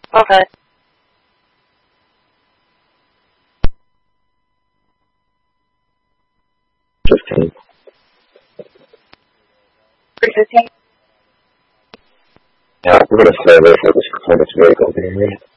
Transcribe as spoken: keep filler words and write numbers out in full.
Okay. Fifteen. three fifteen? Yeah, we're gonna stay away from this performance vehicle, do you mean?